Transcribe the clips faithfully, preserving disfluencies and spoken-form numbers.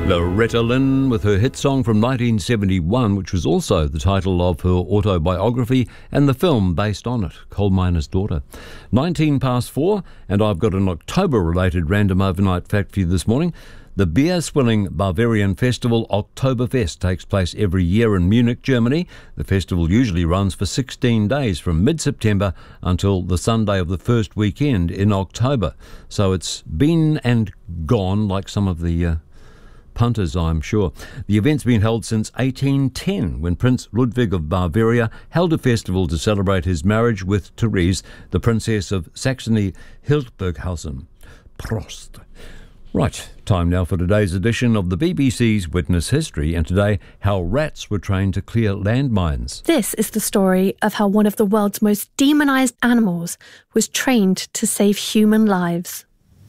Loretta Lynn with her hit song from nineteen seventy-one, which was also the title of her autobiography and the film based on it, Coal Miner's Daughter. nineteen past four, and I've got an October-related random overnight fact for you this morning. The beer-swilling Bavarian festival Oktoberfest takes place every year in Munich, Germany. The festival usually runs for sixteen days from mid-September until the Sunday of the first weekend in October. So it's been and gone like some of the uh, punters, I'm sure. The event's been held since eighteen ten, when Prince Ludwig of Bavaria held a festival to celebrate his marriage with Therese, the Princess of Saxony-Hildburghausen. Prost. Right, time now for today's edition of the B B C's Witness History, and today, how rats were trained to clear landmines. This is the story of how one of the world's most demonised animals was trained to save human lives.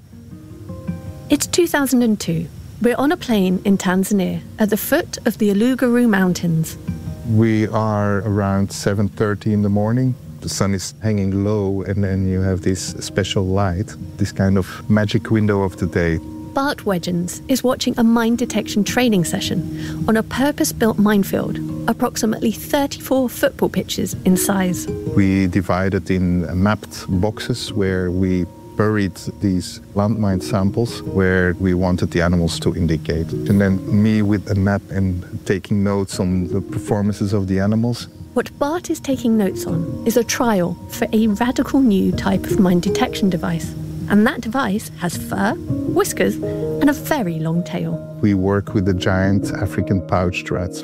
It's two thousand two. We're on a plane in Tanzania at the foot of the Uluguru Mountains. We are around seven thirty in the morning. The sun is hanging low, and then you have this special light, this kind of magic window of the day. Bart Wedgens is watching a mine detection training session on a purpose-built minefield, approximately thirty-four football pitches in size. We divided in mapped boxes where we buried these landmine samples where we wanted the animals to indicate. And then me with a map and taking notes on the performances of the animals. What Bart is taking notes on is a trial for a radical new type of mine detection device. And that device has fur, whiskers, and a very long tail. We work with the giant African pouched rats.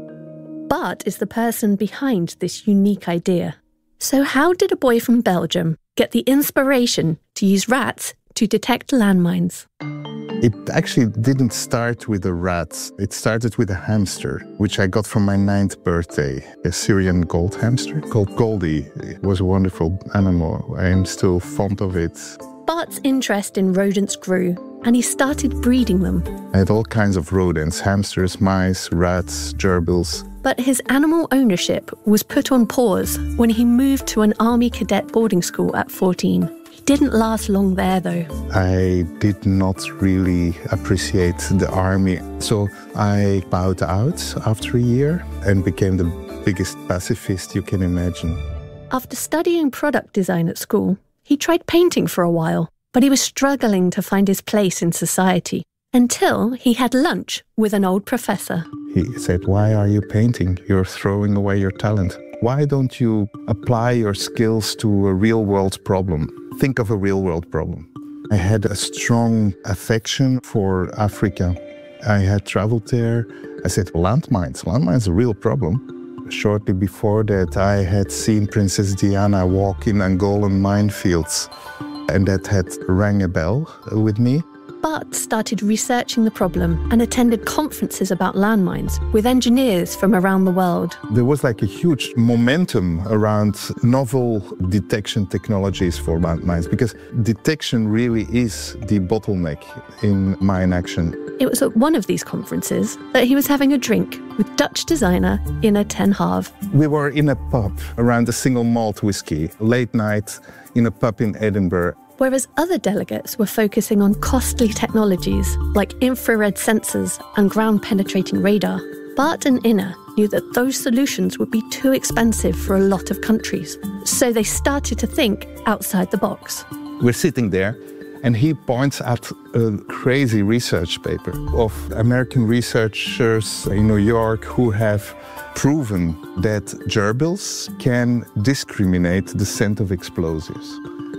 Bart is the person behind this unique idea. So how did a boy from Belgium get the inspiration to use rats to detect landmines? It actually didn't start with the rats. It started with a hamster, which I got from my ninth birthday, a Syrian gold hamster called Goldie. It was a wonderful animal. I am still fond of it. Bart's interest in rodents grew, and he started breeding them. I had all kinds of rodents, hamsters, mice, rats, gerbils. But his animal ownership was put on pause when he moved to an army cadet boarding school at fourteen. He didn't last long there, though. I did not really appreciate the army, so I bowed out after a year and became the biggest pacifist you can imagine. After studying product design at school, he tried painting for a while, but he was struggling to find his place in society until he had lunch with an old professor. He said, "Why are you painting? You're throwing away your talent. Why don't you apply your skills to a real-world problem? Think of a real-world problem." I had a strong affection for Africa. I had traveled there. I said, landmines, landmines are a real problem. Shortly before that, I had seen Princess Diana walk in Angolan minefields, and that had rang a bell with me. Bart started researching the problem and attended conferences about landmines with engineers from around the world. There was like a huge momentum around novel detection technologies for landmines, because detection really is the bottleneck in mine action. It was at one of these conferences that he was having a drink with Dutch designer Inna ten Haave. We were in a pub around a single malt whiskey, late night in a pub in Edinburgh. Whereas other delegates were focusing on costly technologies like infrared sensors and ground-penetrating radar, Bart and Inna knew that those solutions would be too expensive for a lot of countries. So they started to think outside the box. We're sitting there, and he points at a crazy research paper of American researchers in New York who have proven that gerbils can discriminate the scent of explosives.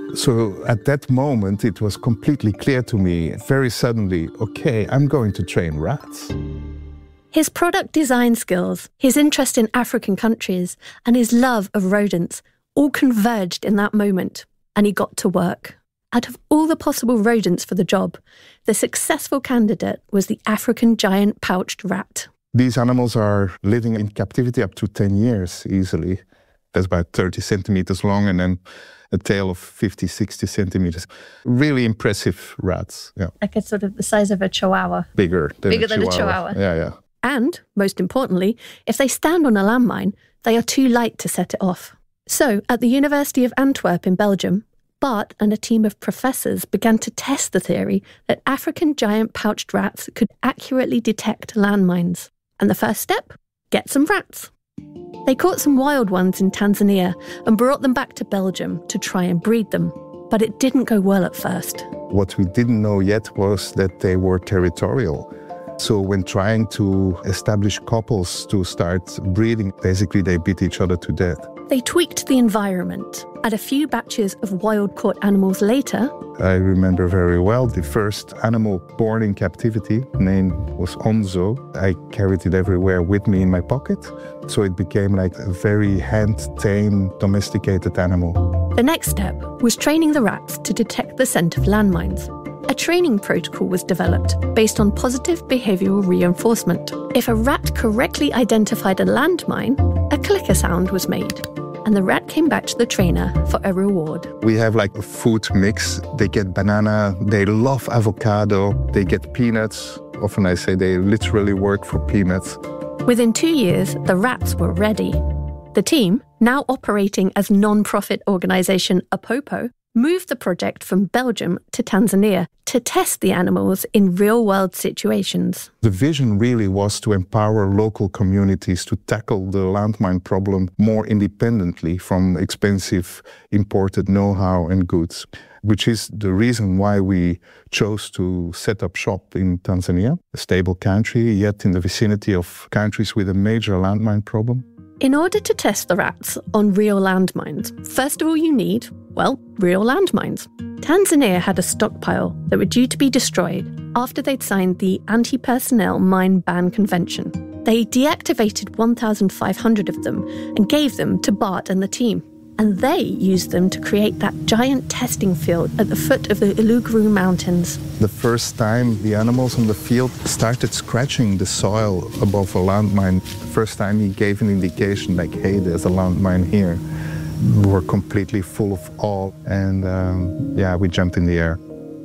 So at that moment, it was completely clear to me, very suddenly, okay, I'm going to train rats. His product design skills, his interest in African countries, and his love of rodents all converged in that moment, and he got to work. Out of all the possible rodents for the job, the successful candidate was the African giant pouched rat. These animals are living in captivity up to ten years easily. That's about thirty centimeters long, and then a tail of fifty, sixty centimeters. Really impressive rats. Yeah. Like it's sort of the size of a chihuahua. Bigger than Bigger a than chihuahua. a chihuahua. Yeah, yeah. And, most importantly, if they stand on a landmine, they are too light to set it off. So, at the University of Antwerp in Belgium, Bart and a team of professors began to test the theory that African giant pouched rats could accurately detect landmines. And the first step? Get some rats. They caught some wild ones in Tanzania and brought them back to Belgium to try and breed them. But it didn't go well at first. What we didn't know yet was that they were territorial. So when trying to establish couples to start breeding, basically they beat each other to death. They tweaked the environment. At a few batches of wild-caught animals later, I remember very well the first animal born in captivity. The name was Onzo. I carried it everywhere with me in my pocket. So it became like a very hand-tamed, domesticated animal. The next step was training the rats to detect the scent of landmines. A training protocol was developed based on positive behavioural reinforcement. If a rat correctly identified a landmine, a clicker sound was made, and the rat came back to the trainer for a reward. We have like a food mix. They get banana, they love avocado, they get peanuts. Often I say they literally work for peanuts. Within two years, the rats were ready. The team, now operating as non-profit organisation Apopo, moved the project from Belgium to Tanzania to test the animals in real-world situations. The vision really was to empower local communities to tackle the landmine problem more independently from expensive imported know-how and goods, which is the reason why we chose to set up shop in Tanzania, a stable country, yet in the vicinity of countries with a major landmine problem. In order to test the rats on real landmines, first of all you need, well, real landmines. Tanzania had a stockpile that were due to be destroyed after they'd signed the Anti-Personnel Mine Ban Convention. They deactivated one thousand five hundred of them and gave them to Bart and the team. And they used them to create that giant testing field at the foot of the Uluguru Mountains. The first time the animals on the field started scratching the soil above a landmine, the first time he gave an indication like, hey, there's a landmine here, we were completely full of awe, and um, yeah, we jumped in the air.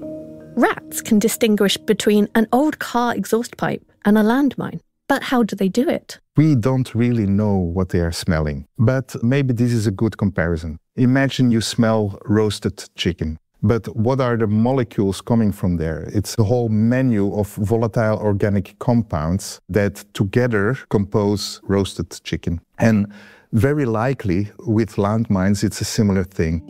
Rats can distinguish between an old car exhaust pipe and a landmine. But how do they do it? We don't really know what they are smelling, but maybe this is a good comparison. Imagine you smell roasted chicken, but what are the molecules coming from there? It's the whole menu of volatile organic compounds that together compose roasted chicken. And very likely with landmines, it's a similar thing.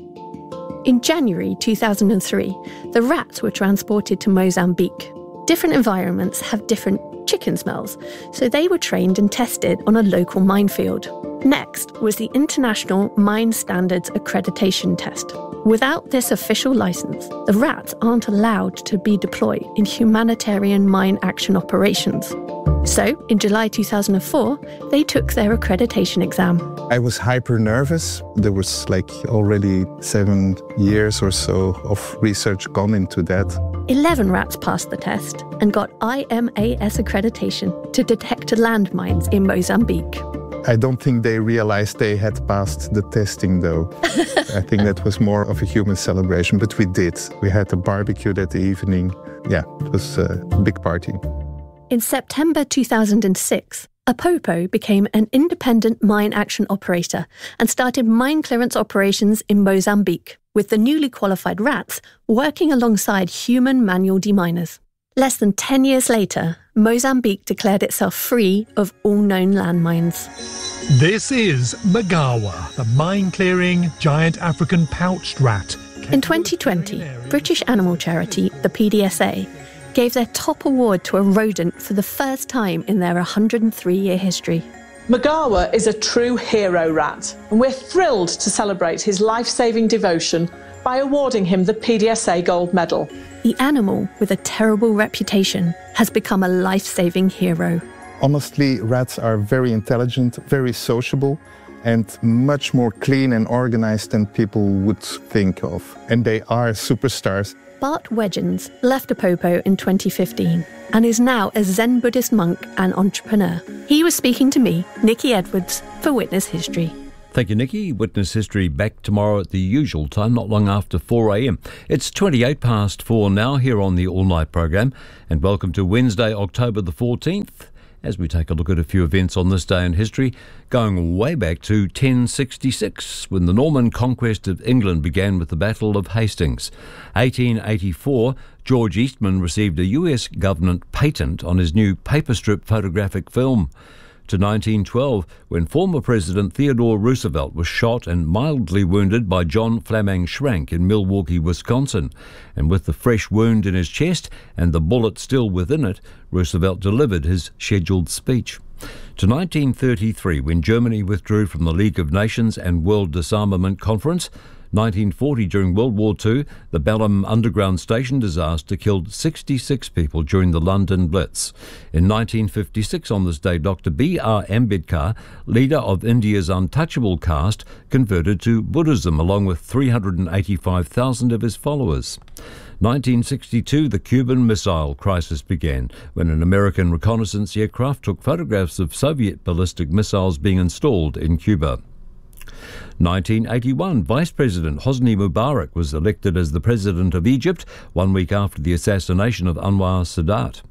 In January two thousand three, the rats were transported to Mozambique. Different environments have different chicken smells, so they were trained and tested on a local minefield. Next was the International Mine Standards Accreditation Test. Without this official license, the rats aren't allowed to be deployed in humanitarian mine action operations. So, in July two thousand four, they took their accreditation exam. I was hyper nervous. There was like already seven years or so of research gone into that. Eleven rats passed the test and got I M A S accreditation to detect landmines in Mozambique. I don't think they realized they had passed the testing, though. I think that was more of a human celebration, but we did. We had a barbecue that evening. Yeah, it was a big party. In September two thousand six, Apopo became an independent mine action operator and started mine clearance operations in Mozambique, with the newly qualified rats working alongside human manual deminers. Less than ten years later, Mozambique declared itself free of all known landmines. This is Magawa, the mine-clearing giant African pouched rat. In twenty twenty, British animal charity, the P D S A, gave their top award to a rodent for the first time in their one hundred three year history. Magawa is a true hero rat, and we're thrilled to celebrate his life-saving devotion by awarding him the P D S A Gold Medal. The animal, with a terrible reputation, has become a life-saving hero. Honestly, rats are very intelligent, very sociable, and much more clean and organized than people would think of. And they are superstars. Bart Wedgens left Apopo in twenty fifteen and is now a Zen Buddhist monk and entrepreneur. He was speaking to me, Nikki Edwards, for Witness History. Thank you, Nikki. Witness History back tomorrow at the usual time, not long after four a.m. It's twenty-eight past four now here on the All Night program, and welcome to Wednesday, October the fourteenth. as we take a look at a few events on this day in history, going way back to ten sixty-six, when the Norman conquest of England began with the Battle of Hastings. eighteen eighty-four, George Eastman received a U S government patent on his new paper-strip photographic film. To nineteen twelve, when former President Theodore Roosevelt was shot and mildly wounded by John Flaming Schrank in Milwaukee, Wisconsin. And with the fresh wound in his chest and the bullet still within it, Roosevelt delivered his scheduled speech. To nineteen thirty-three, when Germany withdrew from the League of Nations and World Disarmament Conference. nineteen forty, during World War Two, the Balham Underground Station disaster killed sixty-six people during the London Blitz. In nineteen fifty-six, on this day, Doctor B R Ambedkar, leader of India's untouchable caste, converted to Buddhism along with three hundred eighty-five thousand of his followers. nineteen sixty-two, the Cuban Missile Crisis began, when an American reconnaissance aircraft took photographs of Soviet ballistic missiles being installed in Cuba. nineteen eighty-one, Vice President Hosni Mubarak was elected as the President of Egypt one week after the assassination of Anwar Sadat.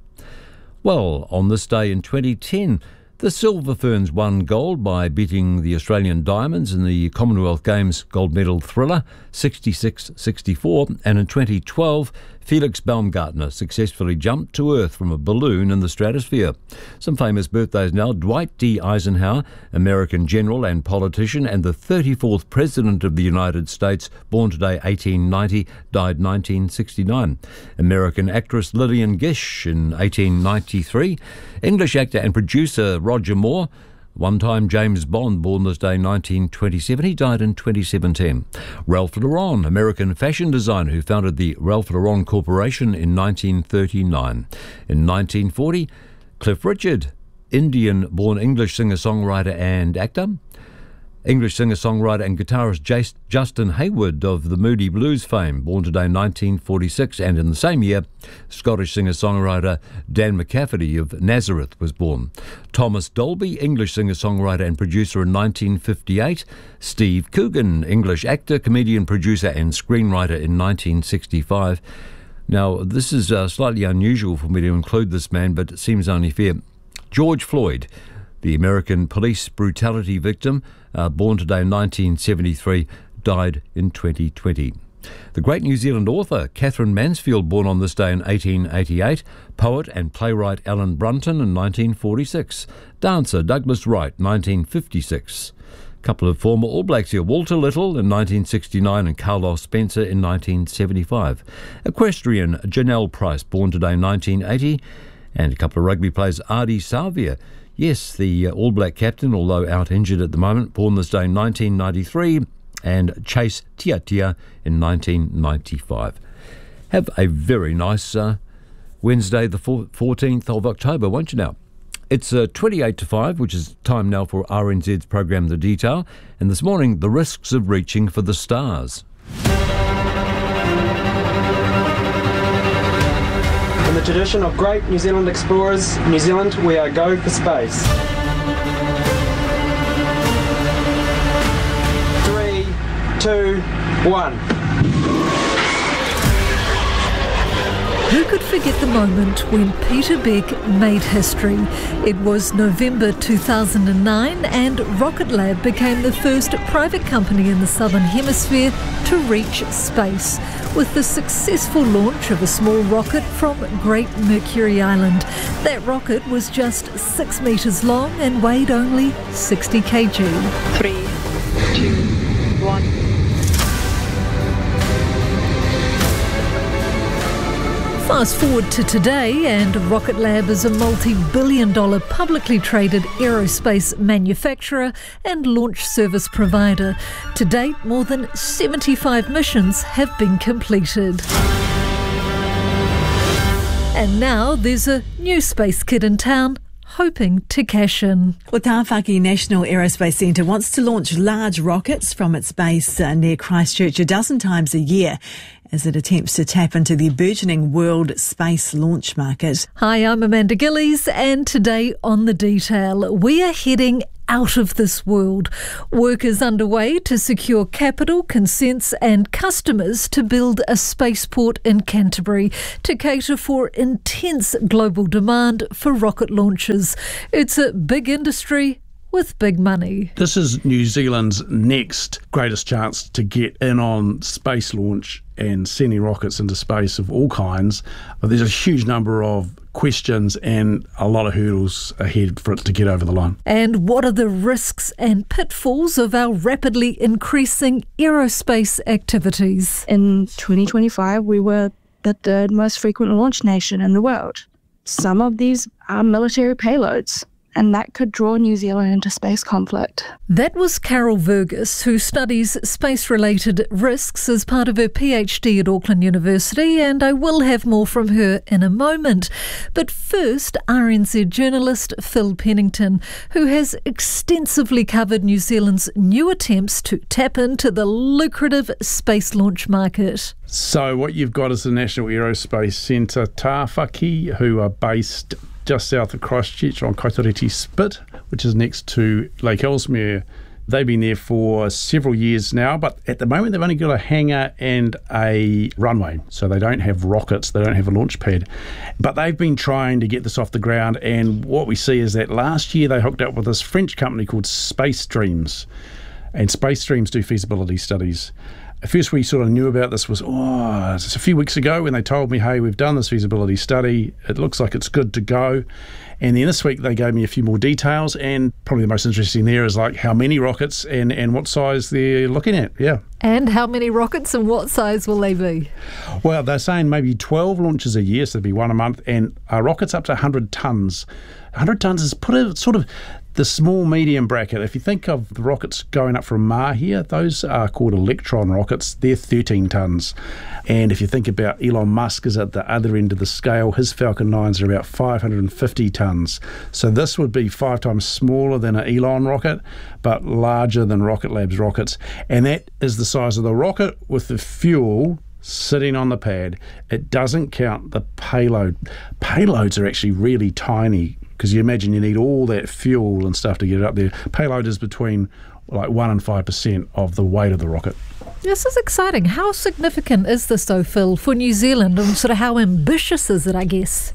Well, on this day in twenty ten, the Silver Ferns won gold by beating the Australian Diamonds in the Commonwealth Games gold medal thriller sixty-six sixty-four, and in twenty twelve, Felix Baumgartner successfully jumped to Earth from a balloon in the stratosphere. Some famous birthdays now. Dwight D. Eisenhower, American general and politician, and the thirty-fourth President of the United States, born today eighteen ninety, died nineteen sixty-nine. American actress Lillian Gish in eighteen ninety-three. English actor and producer Roger Moore, one-time James Bond, born this day nineteen twenty-seven. He died in twenty seventeen. Ralph Lauren, American fashion designer who founded the Ralph Lauren Corporation in nineteen thirty-nine. In nineteen forty, Cliff Richard, Indian-born English singer-songwriter and actor. English singer-songwriter and guitarist Jas- Justin Hayward of the Moody Blues fame, born today nineteen forty-six, and in the same year, Scottish singer-songwriter Dan McCafferty of Nazareth was born. Thomas Dolby, English singer-songwriter and producer in nineteen fifty-eight. Steve Coogan, English actor, comedian, producer and screenwriter in nineteen sixty-five. Now, this is uh, slightly unusual for me to include this man, but it seems only fair. George Floyd, the American police brutality victim, uh, born today in nineteen seventy-three, died in twenty twenty. The great New Zealand author Catherine Mansfield, born on this day in eighteen eighty-eight. Poet and playwright Alan Brunton in nineteen forty-six. Dancer Douglas Wright, nineteen fifty-six. A couple of former All Blacks here. Walter Little in nineteen sixty-nine and Carlos Spencer in nineteen seventy-five. Equestrian Janelle Price, born today in nineteen eighty. And a couple of rugby players, Ardie Savia. Yes, the uh, All Black captain, although out injured at the moment, born this day in nineteen ninety-three, and Chase Tiatia in nineteen ninety-five. Have a very nice uh, Wednesday, the fourteenth of October, won't you now? It's uh, twenty-eight to five, which is time now for R N Z's program The Detail, and this morning, the risks of reaching for the stars. In the tradition of great New Zealand explorers, New Zealand, we are go for space. Three, two, one. Who could forget the moment when Peter Beck made history? It was November two thousand nine and Rocket Lab became the first private company in the Southern Hemisphere to reach space, with the successful launch of a small rocket from Great Mercury Island. That rocket was just six metres long and weighed only sixty kilograms. Three, two, one. Fast forward to today, and Rocket Lab is a multi-billion dollar publicly traded aerospace manufacturer and launch service provider. To date, more than seventy-five missions have been completed. And now there's a new space kid in town hoping to cash in. Well, Tāwhaki National Aerospace Centre wants to launch large rockets from its base uh, near Christchurch a dozen times a year as it attempts to tap into the burgeoning world space launch market. Hi, I'm Amanda Gillies, and today on The Detail, we are heading out of this world. Work is underway to secure capital, consents and customers to build a spaceport in Canterbury to cater for intense global demand for rocket launches. It's a big industry with big money. This is New Zealand's next greatest chance to get in on space launch and sending rockets into space of all kinds. But there's a huge number of questions and a lot of hurdles ahead for it to get over the line. And what are the risks and pitfalls of our rapidly increasing aerospace activities? In twenty twenty-five, we were the third most frequent launch nation in the world. Some of these are military payloads, and that could draw New Zealand into space conflict. That was Carol Vergis, who studies space-related risks as part of her PhD at Auckland University, and I will have more from her in a moment. But first, R N Z journalist Phil Pennington, who has extensively covered New Zealand's new attempts to tap into the lucrative space launch market. So what you've got is the National Aerospace Centre Tāwhaki, who are based just south of Christchurch on Kaitoreti Spit, which is next to Lake Ellesmere. They've been there for several years now, but at the moment they've only got a hangar and a runway, so they don't have rockets, they don't have a launch pad. But they've been trying to get this off the ground, and what we see is that last year they hooked up with this French company called Space Streams, and Space Streams do feasibility studies. At first we sort of knew about this was, oh, it's a few weeks ago when they told me, hey, we've done this feasibility study, it looks like it's good to go. And then this week they gave me a few more details, and probably the most interesting there is like how many rockets and, and what size they're looking at, yeah. And how many rockets and what size will they be? Well, they're saying maybe twelve launches a year, so there'll be one a month, and uh, rockets up to one hundred tonnes. one hundred tonnes is put a sort of the small medium bracket. If you think of the rockets going up from Mahia, those are called Electron rockets. They're thirteen tonnes. And if you think about Elon Musk is at the other end of the scale, his Falcon nines are about five hundred fifty tonnes. So this would be five times smaller than an Elon rocket, but larger than Rocket Lab's rockets. And that is the size of the rocket with the fuel sitting on the pad. It doesn't count the payload. Payloads are actually really tiny, because you imagine you need all that fuel and stuff to get it up there. Payload is between like one and five percent of the weight of the rocket. This is exciting. How significant is this, though, Phil, for New Zealand, and sort of how ambitious is it, I guess?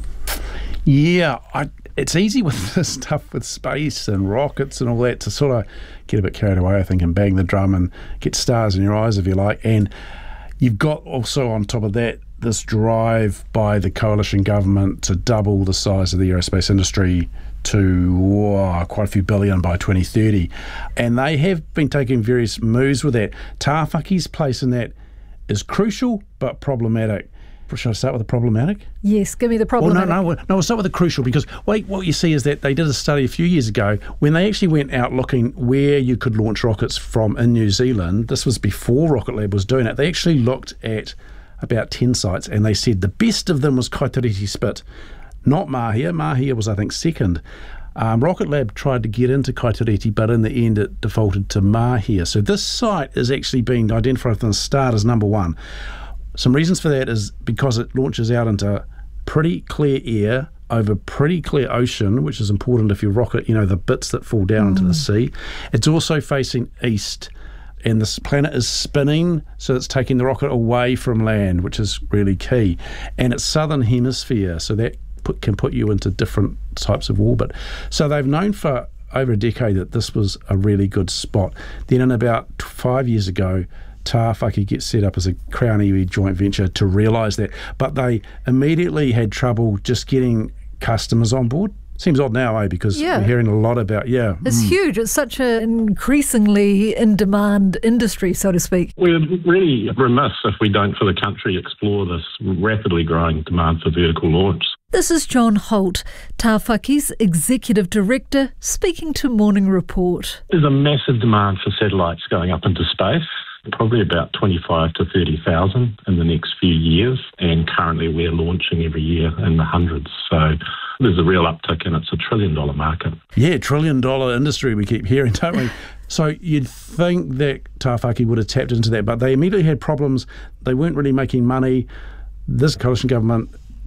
Yeah, I, it's easy with this stuff with space and rockets and all that to sort of get a bit carried away, I think, and bang the drum and get stars in your eyes, if you like. And you've got also on top of that this drive by the coalition government to double the size of the aerospace industry to whoa, quite a few billion by twenty thirty. And they have been taking various moves with that. Tāwhaki's place in that is crucial but problematic. Should I start with the problematic? Yes, give me the problematic. Well, no, no, no, we'll start with the crucial, because wait, what you see is that they did a study a few years ago when they actually went out looking where you could launch rockets from in New Zealand. This was before Rocket Lab was doing it. They actually looked at about ten sites, and they said the best of them was Kaitoreti Spit, not Mahia. Mahia was, I think, second. Um, Rocket Lab tried to get into Kaitoreti, but in the end it defaulted to Mahia. So this site is actually being identified from the start as number one. Some reasons for that is because it launches out into pretty clear air over pretty clear ocean, which is important if you rocket, you know, the bits that fall down mm. into the sea. It's also facing east, and this planet is spinning, so it's taking the rocket away from land, which is really key. And it's southern hemisphere, so that put, can put you into different types of orbit. So they've known for over a decade that this was a really good spot. Then in about five years ago, Tāwhaki gets set up as a Crown Iwi joint venture to realise that. But they immediately had trouble just getting customers on board. Seems odd now, eh? Because yeah. we're hearing a lot about, yeah. It's mm. huge. It's such an increasingly in-demand industry, so to speak. We're really remiss if we don't, for the country, explore this rapidly growing demand for vertical launch. This is John Holt, Tāwhaki's Executive Director, speaking to Morning Report. There's a massive demand for satellites going up into space. Probably about twenty-five to thirty thousand in the next few years, and currently we're launching every year in the hundreds. So there's a real uptick, and it's a trillion dollar market. Yeah, trillion dollar industry we keep hearing, don't we? So you'd think that Tāwhaki would have tapped into that, but they immediately had problems. They weren't really making money. This coalition government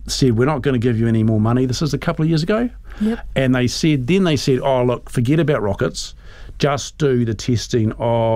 said, we're not going to give you any more money. This is a couple of years ago. Yep. And they said, then they said, oh, look, forget about rockets. Just do the testing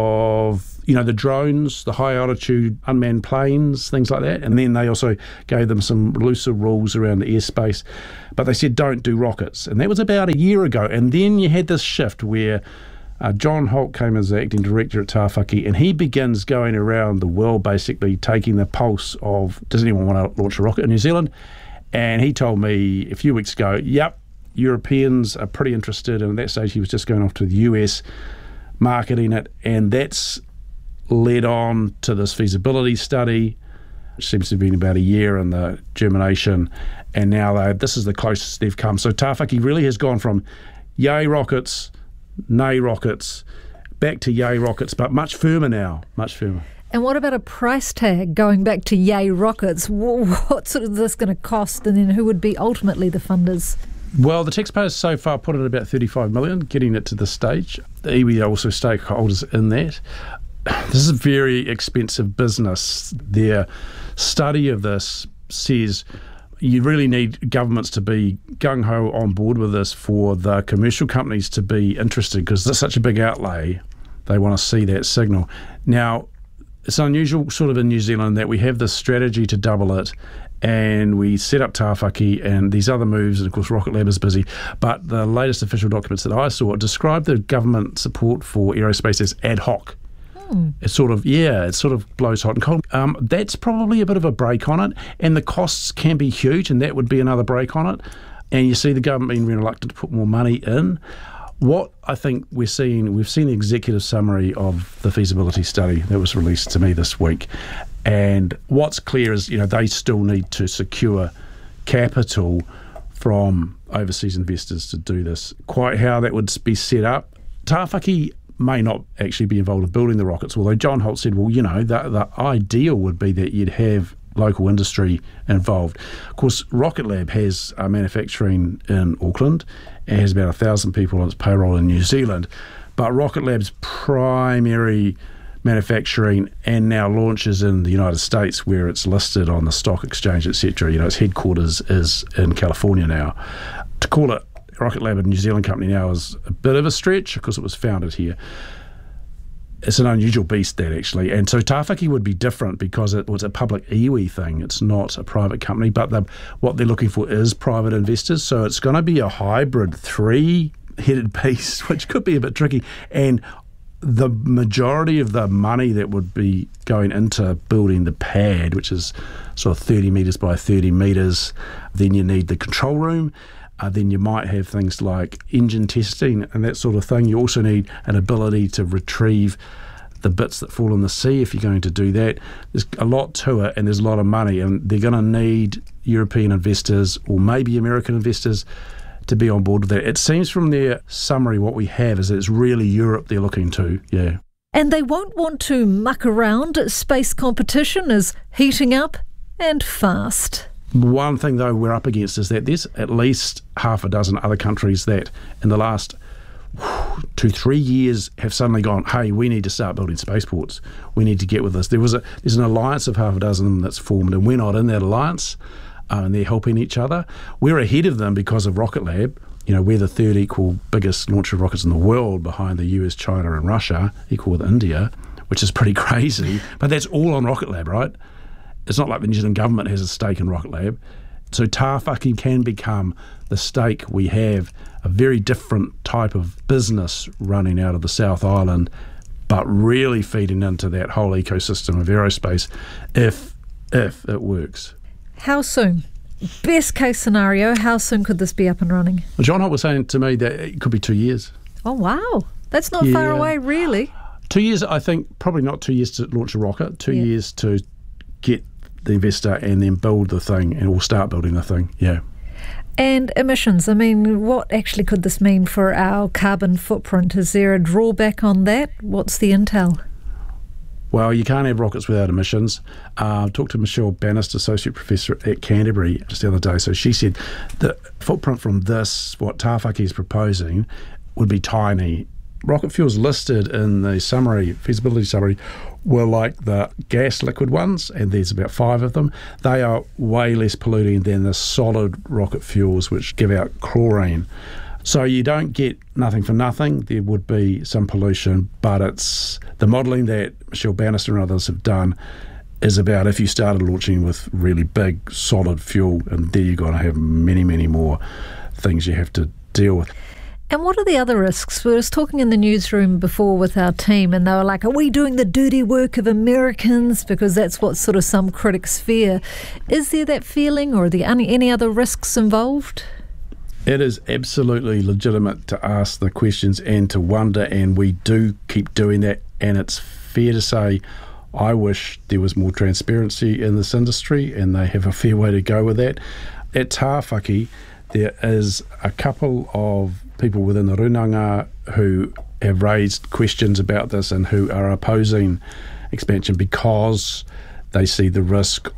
of, you know, the drones, the high altitude unmanned planes, things like that. And then they also gave them some looser rules around the airspace. But they said, don't do rockets. And that was about a year ago. And then you had this shift where uh, John Holt came as the acting director at Tāwhaki, and he begins going around the world basically taking the pulse of, does anyone want to launch a rocket in New Zealand? And he told me a few weeks ago, yep, Europeans are pretty interested. And at that stage, he was just going off to the U S, marketing it. And that's led on to this feasibility study, which seems to have been about a year in the germination. And now they, this is the closest they've come. So Tāwhaki really has gone from yay rockets, nay rockets, back to yay rockets, but much firmer now, much firmer. And what about a price tag going back to yay rockets? What's sort of this going to cost, and then who would be ultimately the funders? Well, the taxpayers so far put it at about thirty-five million, getting it to this stage. The iwi are also stakeholders in that. This is a very expensive business. Their study of this says you really need governments to be gung-ho on board with this for the commercial companies to be interested, because there's such a big outlay. They want to see that signal. Now, it's unusual sort of in New Zealand that we have this strategy to double it, and we set up Tāwhaki and these other moves, and of course Rocket Lab is busy, but the latest official documents that I saw describe the government support for aerospace as ad hoc. Hmm. It's sort of, yeah, it sort of blows hot and cold. Um, that's probably a bit of a break on it, and the costs can be huge, and that would be another break on it. And you see the government being reluctant to put more money in. What I think we're seeing, we've seen the executive summary of the feasibility study that was released to me this week. And what's clear is, you know, they still need to secure capital from overseas investors to do this. Quite how that would be set up, Tāwhaki may not actually be involved in building the rockets, although John Holt said, well, you know, the, the ideal would be that you'd have local industry involved. Of course, Rocket Lab has uh, manufacturing in Auckland. It has about a thousand people on its payroll in New Zealand. But Rocket Lab's primary manufacturing and now launches in the United States, where it's listed on the stock exchange, et cetera. You know, its headquarters is in California now. To call it Rocket Lab, a New Zealand company now, is a bit of a stretch because it was founded here. It's an unusual beast, that actually. And so Tāwhaki would be different because it was a public iwi thing. It's not a private company, but the, what they're looking for is private investors. So it's going to be a hybrid three-headed beast, which could be a bit tricky. And the majority of the money that would be going into building the pad, which is sort of thirty metres by thirty metres, then you need the control room. Uh, then you might have things like engine testing and that sort of thing. You also need an ability to retrieve the bits that fall in the sea if you're going to do that. There's a lot to it, and there's a lot of money, and they're going to need European investors or maybe American investors to be on board with that. It seems from their summary what we have is that it's really Europe they're looking to, yeah. And they won't want to muck around. Space competition is heating up and fast. One thing, though, we're up against is that there's at least half a dozen other countries that in the last whew, two, three years have suddenly gone, hey, we need to start building spaceports. We need to get with this. There was a There's an alliance of half a dozen that's formed, and we're not in that alliance, uh, and they're helping each other. We're ahead of them because of Rocket Lab. You know, we're the third equal biggest launcher of rockets in the world behind the U S, China, and Russia, equal with India, which is pretty crazy. But that's all on Rocket Lab, right? It's not like the New Zealand government has a stake in Rocket Lab. So Tāwhaki can become the stake we have, a very different type of business running out of the South Island, but really feeding into that whole ecosystem of aerospace if if it works. How soon? Best case scenario, how soon could this be up and running? Well, John Holt was saying to me that it could be two years. Oh, wow. That's not yeah. far away, really. Two years, I think, probably not two years to launch a rocket, two yeah. years to get the investor and then build the thing, and we'll start building the thing, yeah. And emissions, I mean, what actually could this mean for our carbon footprint? Is there a drawback on that? What's the intel? Well, you can't have rockets without emissions. Uh, I talked to Michelle Bannister, Associate Professor at Canterbury, just the other day. So she said the footprint from this, what Tāwhaki is proposing, would be tiny. Rocket fuel's listed in the summary, feasibility summary, were like the gas liquid ones, and there's about five of them. They are way less polluting than the solid rocket fuels, which give out chlorine. So you don't get nothing for nothing. There would be some pollution, but it's the modelling that Michelle Bannister and others have done is about if you started launching with really big solid fuel, and there you're going to have many, many more things you have to deal with. And what are the other risks? We were talking in the newsroom before with our team, and they were like, are we doing the dirty work of Americans? Because that's what sort of some critics fear. Is there that feeling, or are there any, any other risks involved? It is absolutely legitimate to ask the questions and to wonder, and we do keep doing that. And it's fair to say, I wish there was more transparency in this industry, and they have a fair way to go with that. At Tāwhaki, there is a couple of people within the Runanga who have raised questions about this and who are opposing expansion because they see the risk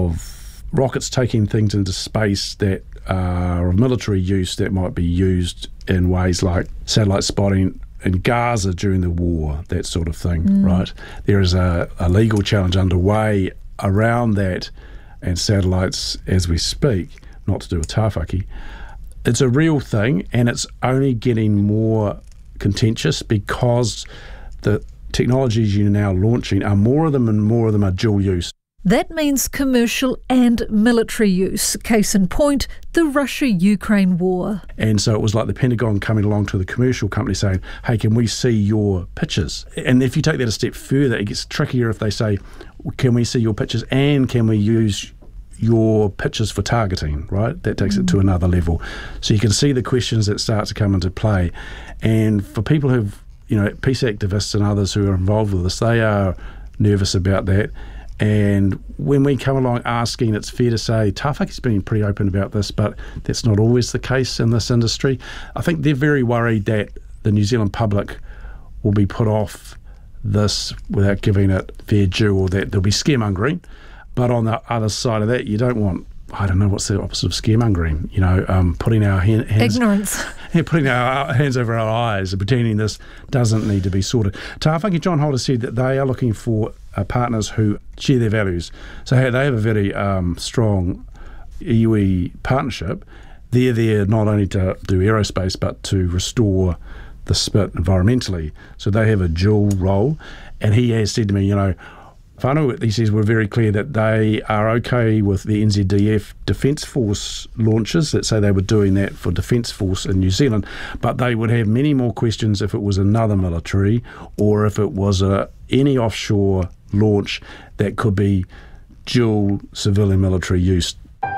of rockets taking things into space that are of military use that might be used in ways like satellite spotting in Gaza during the war, that sort of thing, mm. right? There is a, a legal challenge underway around that and satellites as we speak, not to do with Tāwhaki. It's a real thing, and it's only getting more contentious because the technologies you're now launching are more of them, and more of them are dual use. That means commercial and military use. Case in point, the Russia-Ukraine war. And so it was like the Pentagon coming along to the commercial company saying, hey, can we see your pictures? And if you take that a step further, it gets trickier if they say, can we see your pictures and can we use your pictures for targeting, right? That takes mm. it to another level. So you can see the questions that start to come into play. And for people who've, you know, peace activists and others who are involved with this, they are nervous about that. And when we come along asking, it's fair to say Tāwhaki's been pretty open about this, but that's not always the case in this industry. I think they're very worried that the New Zealand public will be put off this without giving it fair due, or that there'll be scaremongering. But on the other side of that, you don't want, I don't know, what's the opposite of scaremongering? You know, um, putting our hand, hands... Ignorance. Yeah, putting our hands over our eyes and pretending this doesn't need to be sorted. Tāwhaki John Holder said that they are looking for uh, partners who share their values. So hey, they have a very um, strong iwi partnership. They're there not only to do aerospace, but to restore the spit environmentally. So they have a dual role. And he has said to me, you know, whānau, he says, we're very clear that they are okay with the N Z D F Defence Force launches. Let's say they were doing that for Defence Force in New Zealand, but they would have many more questions if it was another military, or if it was a, any offshore launch that could be dual civilian military use.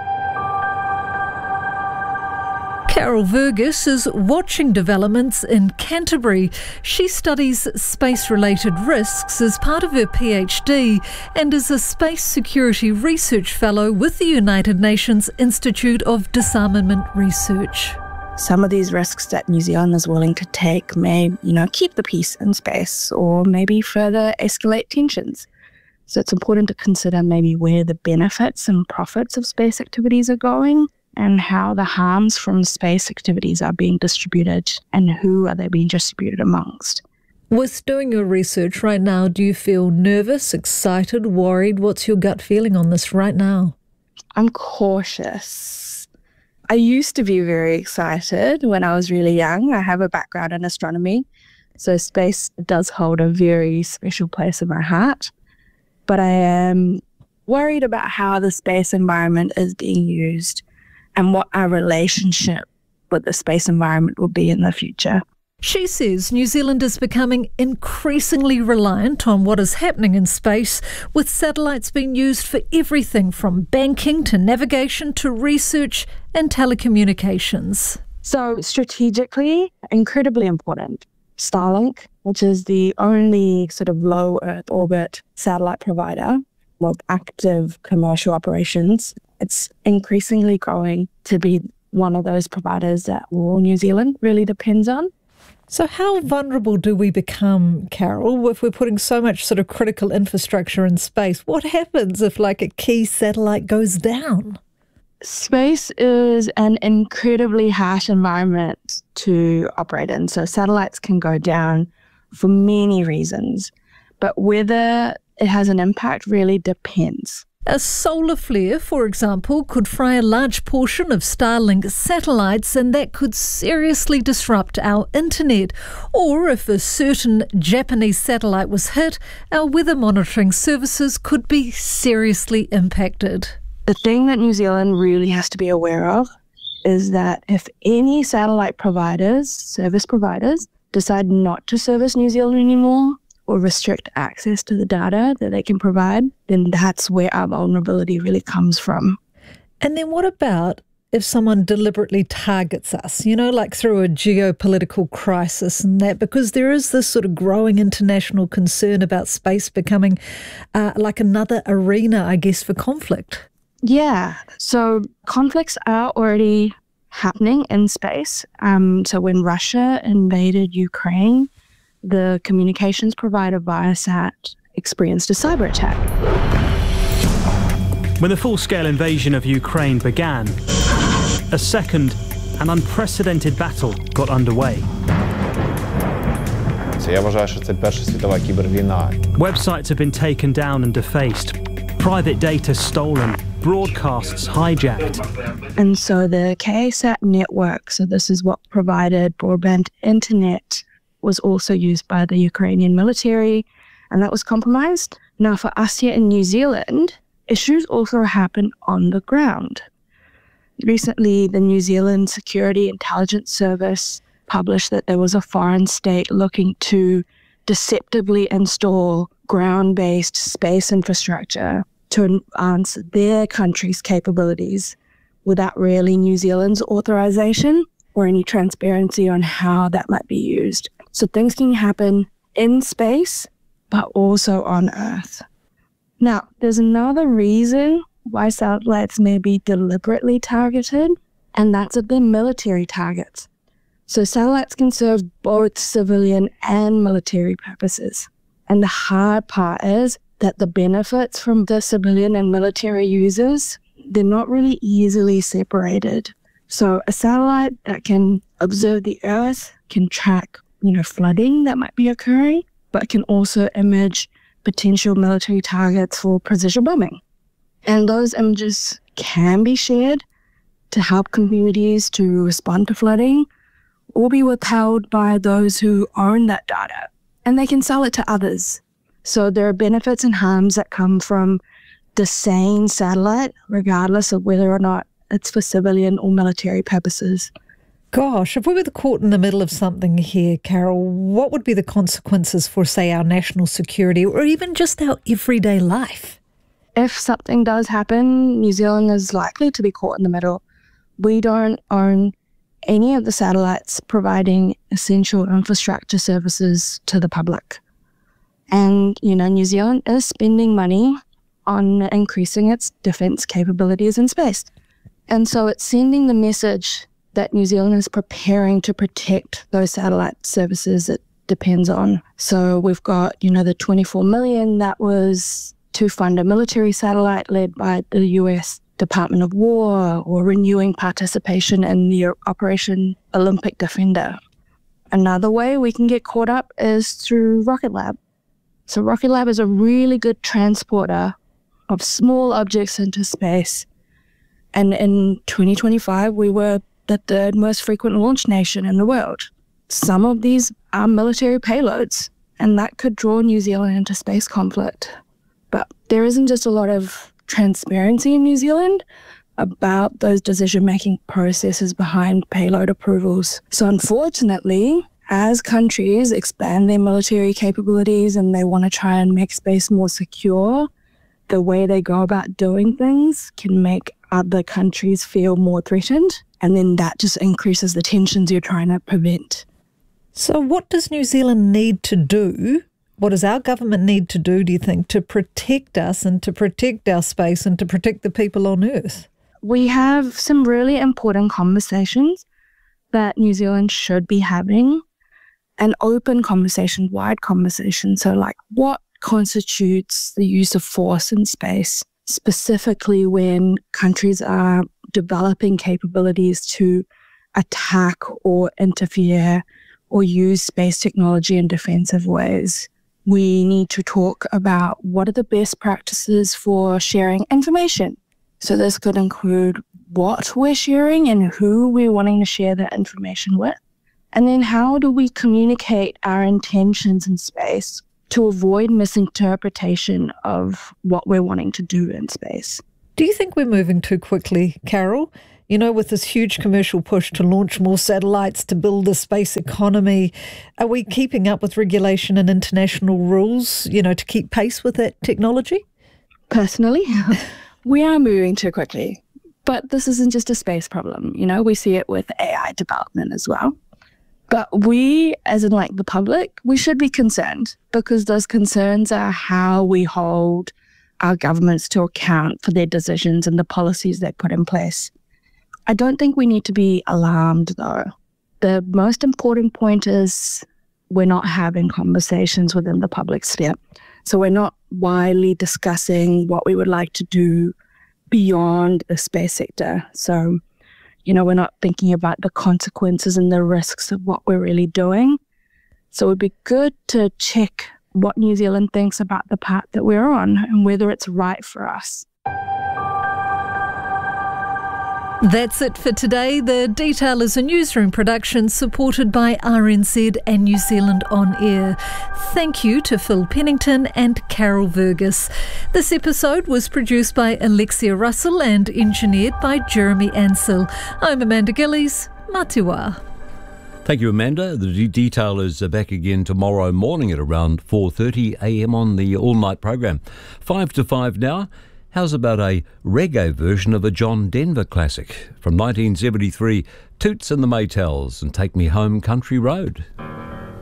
Carol Vergis is watching developments in Canterbury. She studies space-related risks as part of her PhD and is a Space Security Research Fellow with the United Nations Institute of Disarmament Research. Some of these risks that New Zealand is willing to take may, you know, keep the peace in space or maybe further escalate tensions. So it's important to consider maybe where the benefits and profits of space activities are going, and how the harms from space activities are being distributed and who are they being distributed amongst. With doing your research right now, do you feel nervous, excited, worried? What's your gut feeling on this right now? I'm cautious. I used to be very excited when I was really young. I have a background in astronomy, so space does hold a very special place in my heart. But I am worried about how the space environment is being used and what our relationship with the space environment will be in the future. She says New Zealand is becoming increasingly reliant on what is happening in space, with satellites being used for everything from banking to navigation to research and telecommunications. So strategically, incredibly important. Starlink, which is the only sort of low Earth orbit satellite provider with active commercial operations, it's increasingly growing to be one of those providers that all New Zealand really depends on. So how vulnerable do we become, Carol, if we're putting so much sort of critical infrastructure in space? What happens if like a key satellite goes down? Space is an incredibly harsh environment to operate in. So satellites can go down for many reasons. But whether it has an impact really depends. A solar flare, for example, could fry a large portion of Starlink satellites, and that could seriously disrupt our internet. Or if a certain Japanese satellite was hit, our weather monitoring services could be seriously impacted. The thing that New Zealand really has to be aware of is that if any satellite providers, service providers, decide not to service New Zealand anymore, or restrict access to the data that they can provide, then that's where our vulnerability really comes from. And then what about if someone deliberately targets us, you know, like through a geopolitical crisis and that, because there is this sort of growing international concern about space becoming uh, like another arena, I guess, for conflict. Yeah, so conflicts are already happening in space. Um, so when Russia invaded Ukraine, the communications provider Viasat experienced a cyber attack. When the full-scale invasion of Ukraine began, a second and unprecedented battle got underway. Websites have been taken down and defaced, private data stolen, broadcasts hijacked. And so the KSAT network, so this is what provided broadband internet, was also used by the Ukrainian military, and that was compromised. Now, for us here in New Zealand, issues also happen on the ground. Recently, the New Zealand Security Intelligence Service published that there was a foreign state looking to deceptively install ground-based space infrastructure to enhance their country's capabilities without really New Zealand's authorization or any transparency on how that might be used. So things can happen in space, but also on Earth. Now, there's another reason why satellites may be deliberately targeted, and that's if they're military targets. So satellites can serve both civilian and military purposes. And the hard part is that the benefits from the civilian and military users, they're not really easily separated. So a satellite that can observe the Earth can track, you know, flooding that might be occurring, but can also image potential military targets for precision bombing. And those images can be shared to help communities to respond to flooding or be withheld by those who own that data, and they can sell it to others. So there are benefits and harms that come from the same satellite, regardless of whether or not it's for civilian or military purposes. Gosh, if we were caught in the middle of something here, Carol, what would be the consequences for, say, our national security or even just our everyday life? If something does happen, New Zealand is likely to be caught in the middle. We don't own any of the satellites providing essential infrastructure services to the public. And, you know, New Zealand is spending money on increasing its defence capabilities in space. And so it's sending the message that New Zealand is preparing to protect those satellite services it depends on. So we've got, you know, the twenty-four million that was to fund a military satellite led by the U S Department of War, or renewing participation in the Operation Olympic Defender. Another way we can get caught up is through Rocket Lab. So Rocket Lab is a really good transporter of small objects into space. And in twenty twenty-five, we were the third most frequent launch nation in the world. Some of these are military payloads, and that could draw New Zealand into space conflict. But there isn't just a lot of transparency in New Zealand about those decision-making processes behind payload approvals. So unfortunately, as countries expand their military capabilities and they want to try and make space more secure, the way they go about doing things can make other countries feel more threatened, and then that just increases the tensions you're trying to prevent. So what does New Zealand need to do? What does our government need to do, do you think, to protect us and to protect our space and to protect the people on Earth? We have some really important conversations that New Zealand should be having. An open conversation, wide conversation. So like, what constitutes the use of force in space, specifically when countries are developing capabilities to attack or interfere or use space technology in defensive ways? We need to talk about what are the best practices for sharing information. So this could include what we're sharing and who we're wanting to share that information with. And then how do we communicate our intentions in space to avoid misinterpretation of what we're wanting to do in space? Do you think we're moving too quickly, Carol? You know, with this huge commercial push to launch more satellites, to build a space economy, are we keeping up with regulation and international rules, you know, to keep pace with that technology? Personally, we are moving too quickly. But this isn't just a space problem. You know, we see it with A I development as well. But we, as in like the public, we should be concerned, because those concerns are how we hold our governments to account for their decisions and the policies they put in place. I don't think we need to be alarmed, though. The most important point is we're not having conversations within the public sphere. So we're not widely discussing what we would like to do beyond the space sector. So, you know, we're not thinking about the consequences and the risks of what we're really doing. So it would be good to check what New Zealand thinks about the path that we're on and whether it's right for us. That's it for today. The Detail is a newsroom production supported by R N Z and New Zealand On Air. Thank you to Phil Pennington and Carol Vergus. This episode was produced by Alexia Russell and engineered by Jeremy Ansell. I'm Amanda Gillies. Mā te wā. Thank you, Amanda. The Detail is back again tomorrow morning at around four thirty a m on the all-night program. Five to five now. How's about a reggae version of a John Denver classic from nineteen seventy-three, Toots and the Maytals and Take Me Home Country Road?